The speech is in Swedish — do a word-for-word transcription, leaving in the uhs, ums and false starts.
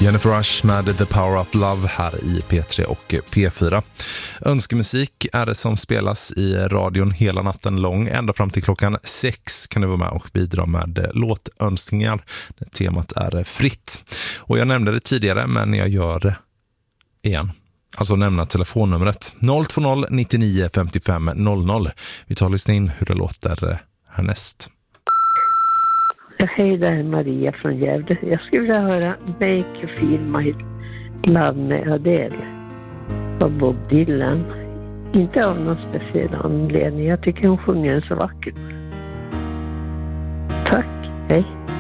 Jennifer Rush med The Power of Love här i P tre och P fyra. Önskemusik är det som spelas i radion hela natten lång. Ända fram till klockan sex kan du vara med och bidra med låtönskningar. Temat är fritt. Och jag nämnde det tidigare, men jag gör det igen. Alltså nämna telefonnumret noll två noll nittionio femtiofem noll noll. Vi tar och lyssnar in hur det låter härnäst. Hej, det är Maria från Gävle. Jag skulle vilja höra Make You Feel My Love med Adele av Bob Dylan. Inte av någon speciell anledning. Jag tycker hon sjunger så vackert. Tack, hej.